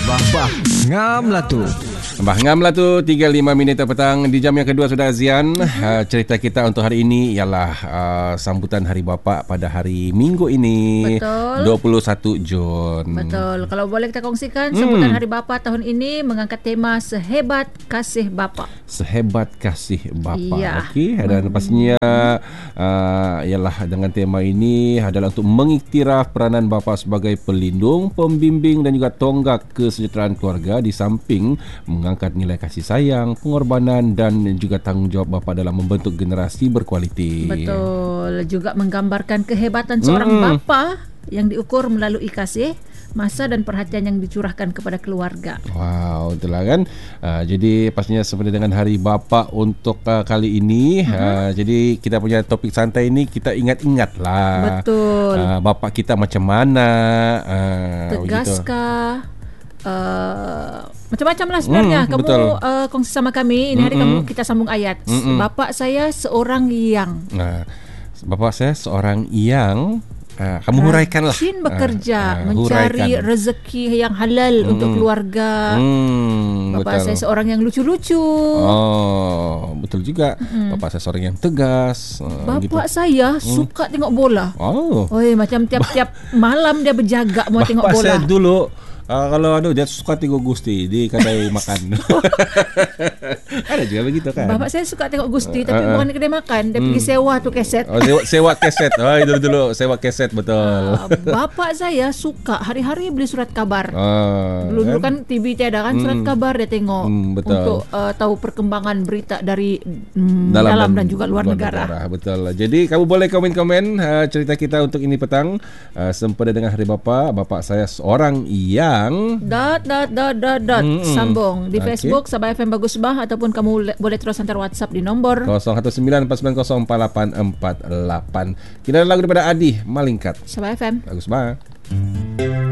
Bah ngam lah tu. Bah ngam lah tu 35 minit petang. Di jam yang kedua sudah Azian. Cerita kita untuk hari ini ialah sambutan Hari Bapa pada hari Minggu ini. Betul. 21 Jun. Betul. Kalau boleh kita kongsikan sambutan Hari Bapa tahun ini mengangkat tema Sehebat Kasih Bapa. Sehebat Kasih Bapa. Ya. Okey, dan pastinya ialah dengan tema ini adalah untuk mengiktiraf peranan bapa sebagai pelindung, pembimbing dan juga tonggak kesejahteraan keluarga, di samping mengangkat nilai kasih sayang, pengorbanan dan juga tanggungjawab bapa dalam membentuk generasi berkualiti. Betul. Juga menggambarkan kehebatan seorang bapa yang diukur melalui kasih, masa dan perhatian yang dicurahkan kepada keluarga. Wow, itulah kan. Jadi pastinya seperti dengan Hari Bapa untuk kali ini. Jadi kita punya topik santai ini kita ingat-ingat lah. Betul. Bapa kita macam mana? Tegaskah? Macam-macam lah sebenarnya. Kamu kongsi sama kami. Ini hari kita sambung ayat. Bapa saya seorang yang. Bapa saya seorang yang kamu huraikanlah. Rajin bekerja, mencari rezeki yang halal untuk keluarga. Bapa saya seorang yang lucu-lucu. Oh, betul juga. Bapa saya seorang yang tegas. Bapa saya suka tengok bola. Oi, macam tiap-tiap malam dia berjaga mau tengok bola. Bapa saya dulu kalau dia suka tengok Gusti di kedai makan. Ada juga begitu kan. Bapak saya suka tengok Gusti tapi bukan di kedai makan. Dia pergi sewa tu kaset. Sewa kaset. Dulu sewa kaset, betul. Bapak saya suka hari-hari beli surat kabar. Dulu kan TV tiada kan, surat kabar dia tengok untuk tahu perkembangan berita dari dalam dan juga luar negara. Betul. Jadi kamu boleh komen-komen cerita kita untuk ini petang sempena dengan Hari Bapa. Bapa saya seorang yang sambung di Facebook Sabah FM Bagus Bah, ataupun kamu boleh terus hantar WhatsApp di nombor 0194904848. Kita ada lagu daripada Adi Malingkat. Sabah FM Bagus Bah.